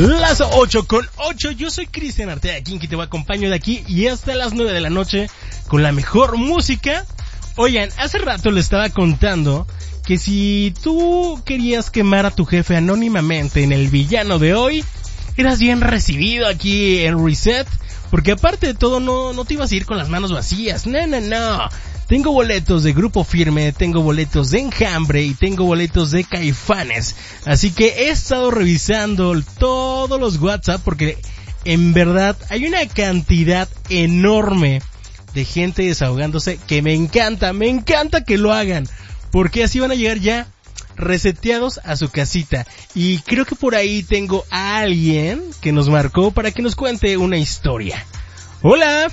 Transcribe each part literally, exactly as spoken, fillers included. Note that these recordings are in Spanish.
Las ocho con ocho, yo soy Cristian Artea, aquí que te voy a acompañar de aquí y hasta las nueve de la noche con la mejor música. Oigan, hace rato le estaba contando que si tú querías quemar a tu jefe anónimamente en el villano de hoy, eras bien recibido aquí en Reset, porque aparte de todo no, no te ibas a ir con las manos vacías, no, no, no. Tengo boletos de Grupo Firme, tengo boletos de Enjambre y tengo boletos de Caifanes. Así que he estado revisando todos los WhatsApp porque en verdad hay una cantidad enorme de gente desahogándose que me encanta, me encanta que lo hagan. Porque así van a llegar ya reseteados a su casita. Y creo que por ahí tengo a alguien que nos marcó para que nos cuente una historia. Hola.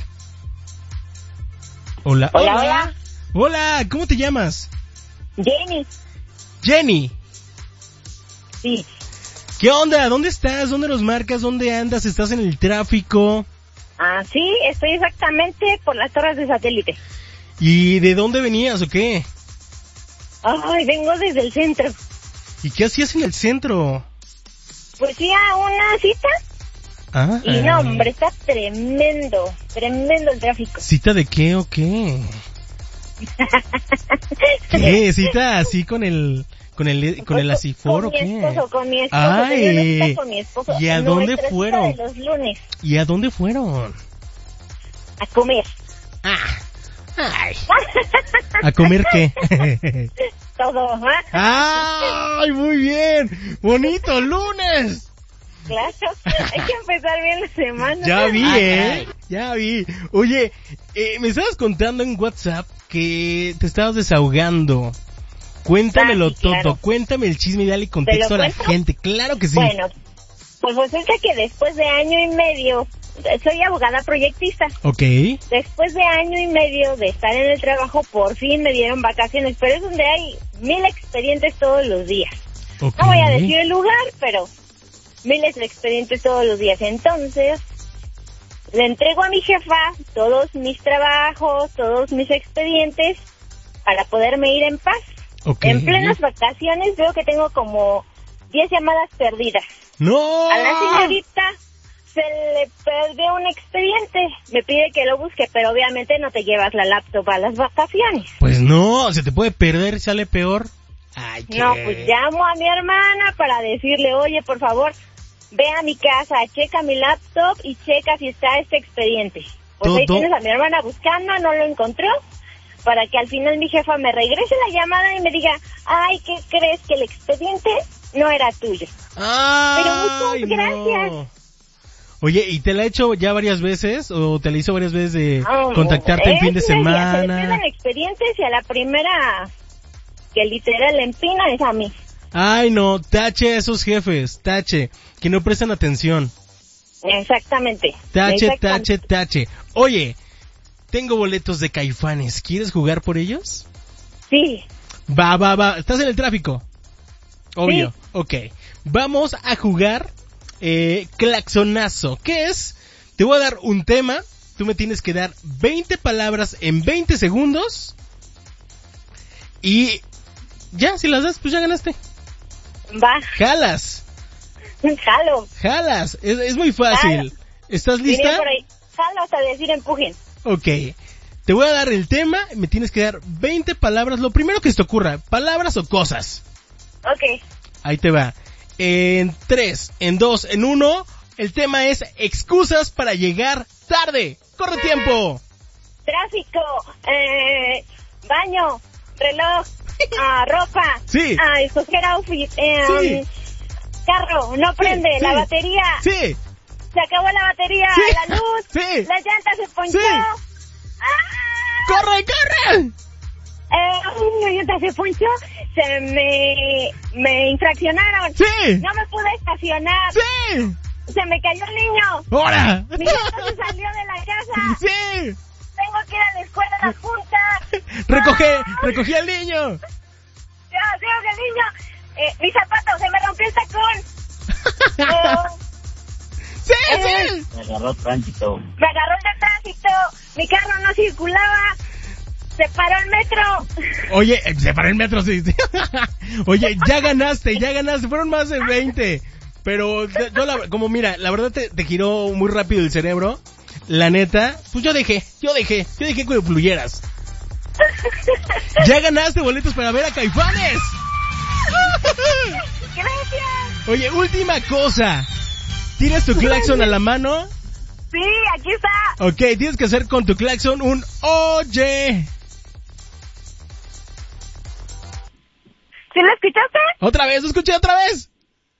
Hola, hola, hola. Hola, ¿cómo te llamas? Jenny. Jenny. Sí. ¿Qué onda? ¿Dónde estás? ¿Dónde nos marcas? ¿Dónde andas? ¿Estás en el tráfico? Ah, sí, estoy exactamente por las torres de satélite. ¿Y de dónde venías o qué? Ay, vengo desde el centro. ¿Y qué hacías en el centro? Pues fui a una cita. Ah. Y no, hombre, está tremendo, tremendo el tráfico. ¿Cita de qué o qué? ¿Qué? ¿Cita así con el con el con el asifor o qué? Con mi esposo, con mi esposo. Ay, con mi esposo. ¿y a dónde fueron? De los lunes. ¿Y a dónde fueron? A comer. Ah. Ay. ¿A comer qué? Todo, ¿eh? ¡Ay, muy bien! ¡Bonito lunes! Claro, hay que empezar bien la semana. Ya vi, ¿eh? Ya vi. Oye, eh, me estabas contando en WhatsApp que te estabas desahogando. Cuéntamelo ah, sí, todo, claro. Cuéntame el chisme y dale contexto a la gente. Claro que sí. Bueno, pues resulta que después de año y medio, soy abogada proyectista. Ok. Después de año y medio de estar en el trabajo, por fin me dieron vacaciones, pero es donde hay mil expedientes todos los días. Okay. No voy a decir el lugar, pero miles de expedientes todos los días. Entonces, le entrego a mi jefa todos mis trabajos, todos mis expedientes, para poderme ir en paz. Okay. En plenas vacaciones veo que tengo como diez llamadas perdidas. ¡No! A la señorita se le perdió un expediente. Me pide que lo busque, pero obviamente no te llevas la laptop a las vacaciones. Pues no, se te puede perder, sale peor. Ay, ¿qué? No, pues llamo a mi hermana para decirle, oye, por favor, ve a mi casa, checa mi laptop y checa si está este expediente. Pues ahí tienes a mi hermana buscando, no lo encontró, para que al final mi jefa me regrese la llamada y me diga, ay, ¿qué crees? Que el expediente no era tuyo. Ay, pero muchas gracias. No. Oye, ¿y te la ha hecho ya varias veces o te la hizo varias veces de oh, contactarte en fin de semana? Se le pierden expedientes y a la primera que literal le empina es a mí. Ay, no, tache a esos jefes, tache, que no prestan atención. Exactamente. Tache, Exactamente. tache, tache. Oye, tengo boletos de Caifanes, ¿quieres jugar por ellos? Sí. Va, va, va, ¿estás en el tráfico? Obvio, sí. Ok. Vamos a jugar eh, Claxonazo. ¿Qué es? Te voy a dar un tema, tú me tienes que dar veinte palabras en veinte segundos y ya, si las das, pues ya ganaste. Va. Jalas. Jalo. Jalas, es, es muy fácil. Jalo. ¿Estás lista? Por ahí. Jalo hasta decir empujen. Ok. Te voy a dar el tema, me tienes que dar veinte palabras, lo primero que se te ocurra, palabras o cosas. Ok. Ahí te va. En tres, en dos, en uno, el tema es excusas para llegar tarde. ¡Corre tiempo! Tráfico, eh, baño, reloj, uh, ropa, sí. uh, escoger outfit, eh, sí. um, carro, no prende, sí, la sí. batería. Sí. Se acabó la batería, sí. la luz, sí. la llanta se ponchó. Sí. ¡Ah! ¡Corre, corre! Eh, la llanta se ponchó, se me, me infraccionaron. Sí. No me pude estacionar. Sí. Se me cayó el niño. ¡Ahora! Mi hijo se salió de la casa. Sí. Tengo que ir a la escuela a la junta. Recoge, ¡Ah! recogí al niño. Ya, digo que el niño. Eh, mi zapato, se me rompió el tacón. eh, sí, eh, sí. Me agarró tránsito. Me agarró el tránsito. Mi carro no circulaba. Se paró el metro. Oye, se paró el metro, sí. sí. Oye, ya ganaste, ya ganaste. Fueron más de veinte. Pero, yo la, como mira, la verdad te, te giró muy rápido el cerebro. La neta, pues yo dejé, yo dejé, yo dejé que fluyeras. Ya ganaste boletos para ver a Caifanes. Gracias. Oye, última cosa. ¿Tienes tu claxon a la mano? Sí, aquí está. Ok, tienes que hacer con tu claxon un oye. ¿Sí lo escuchaste? Otra vez, lo escuché otra vez.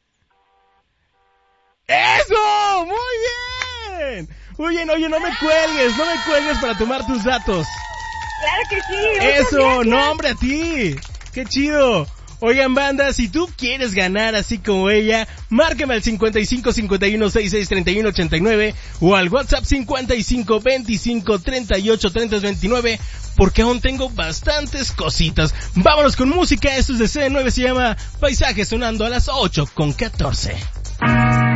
¡Eso! ¡Muy bien! Muy bien, oye, no me cuelgues, no me cuelgues para tomar tus datos. Claro que sí. Eso, no hombre, a ti. ¡Qué chido! Oigan, banda, si tú quieres ganar así como ella, márcame al cincuenta y cinco cincuenta y uno sesenta y seis treinta y uno ochenta y nueve o al WhatsApp cincuenta y cinco veinticinco treinta y ocho treinta veintinueve, porque aún tengo bastantes cositas. Vámonos con música, esto es de C nueve, se llama Paisaje, sonando a las ocho con catorce.